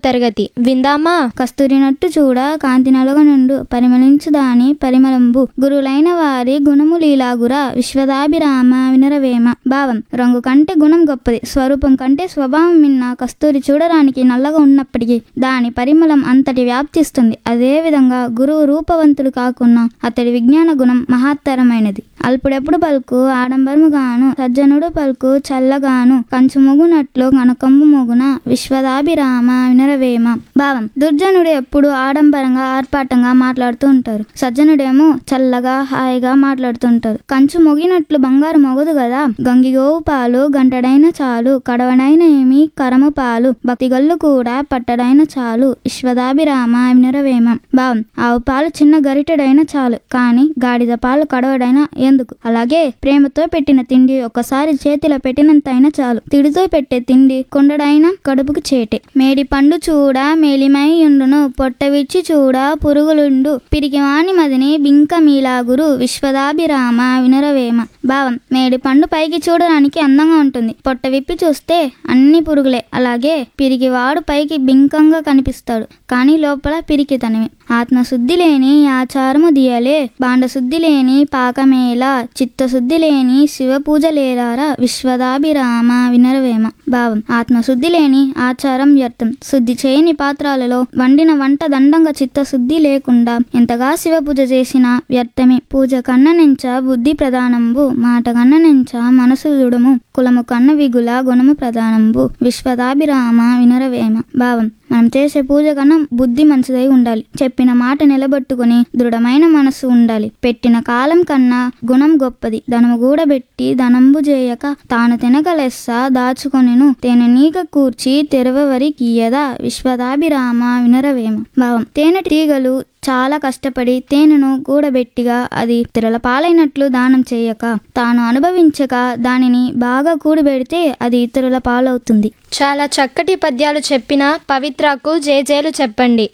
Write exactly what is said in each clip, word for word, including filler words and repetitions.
తరగతి విందామా. కస్తూరినట్టు చూడ కాంతి నలుగనుండు పరిమళించు దాని పరిమళంబు గురులైన వారి గుణము లీలాగురా విశ్వదాభిరామ వినరవేమ. భావం రంగు కంటే గుణం గొప్పది, స్వరూపం కంటే స్వభావం మిన్న. కస్తూరి చూడడానికి నల్లగా ఉన్నప్పటికీ దాని పరిమళం అంతటి వ్యాప్తిస్తుంది. అదే విధంగా గురువు రూపవంతుడు కాకున్నా అతడి విజ్ఞాన గుణం మహత్తరమైనది. అల్పుడెప్పుడు పలుకు ఆడంబరముగాను, సజ్జనుడు పలుకు చల్లగాను, కంచు మొగునట్లు కనకంబు మొగున విశ్వదాభిరామ వినరవేమ. భావం దుర్జనుడు ఎప్పుడు ఆడంబరంగా ఆర్పాటంగా మాట్లాడుతూ ఉంటారు, సజ్జనుడేమో చల్లగా హాయిగా మాట్లాడుతుంటారు. కంచు మొగినట్లు బంగారు మొగదు కదా, గంగిగోవు పాలు గంటడైన చాలు, కడవడైన ఏమి కరము పాలు, భక్తిగల్లు కూడా పట్టడైన చాలు విశ్వదాభిరామ వినరవేమ. భావం ఆవు పాలు చిన్న గరిటెడైన చాలు, కానీ గాడిద పాలు కడవడైన ఎందుకు. అలాగే ప్రేమతో పెట్టిన తిండి ఒక్కసారి చేతిలో పెట్టినంత అయినా చాలు, తిడితో పెట్టే తిండి కొండడైన కడుపుకు చేటే. మేడి పండు చూడ మేలిమై ఉండును, పొట్ట విచ్చి చూడ పురుగులుండు, పిరికివాని మదిని బింక మీలాగురు విశ్వదాభిరామ వినరవేమ. భావం మేడి పండు పైకి చూడడానికి అందంగా ఉంటుంది, పొట్ట విప్పి చూస్తే అన్ని పురుగులే. అలాగే పిరికివాడు పైకి బింకంగా కనిపిస్తాడు, కానీ లోపల పిరికితనమే. ఆత్మశుద్ధి లేని ఆచారము దియలే, బాండశుద్ధి లేని పాకమేలా, చిత్తశుద్ధి లేని శివ పూజ లేరారా విశ్వదాభిరామ వినరవేమ. భావం ఆత్మశుద్ధి లేని ఆచారం వ్యర్థం. శుద్ధి చేయని పాత్రలలో వండిన వంట దండంగా చిత్తశుద్ధి లేకుండా ఎంతగా శివ పూజ చేసినా వ్యర్థమే. పూజ కన్న నెంచ బుద్ధి ప్రధానంబు, మాట కన్న నెంచ మనసు దృఢము, కులము కన్న విగుల గుణము ప్రధానంబు విశ్వదాభిరామ వినరవేమ. భావం మనం చేసే పూజ కన్నా బుద్ధి మంచిదై ఉండాలి, చెప్పిన మాట నిలబెట్టుకుని దృఢమైన మనసు ఉండాలి. పెట్టిన కాలం కన్నా గుణం గొప్పది. ధనము కూడబెట్టి ధనంబు చేయక తాను తినగలెస్స దాచుకొనిను, తేనె నీగ కూర్చి తెరవవరి కీయదా విశ్వదాభిరామ వినరవేమ. భావం తేనె తీగలు చాలా కష్టపడి తేనెను కూడబెట్టిగా అది తిరల పాలైనట్లు దానం చేయక, తాను అనుభవించక దానిని బాగా కూడబెడితే అది ఇతరుల పాలవుతుంది. చాలా చక్కటి పద్యాలు చెప్పిన పవిత్రకు జేజేలు చెప్పండి.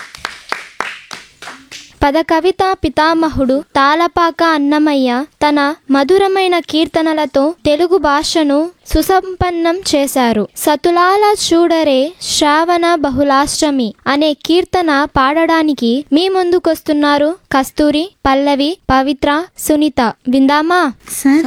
పద కవిత పితామహుడు తాళపాక అన్నమయ్య తన మధురమైన కీర్తనలతో తెలుగు భాషను సుసంపన్నం చేశారు. సతులాల చూడరే శ్రావణ బహుళాష్టమి అనే కీర్తన పాడడానికి మీ ముందుకొస్తున్నారు కస్తూరి, పల్లవి, పవిత్ర, సునీత. విందామా.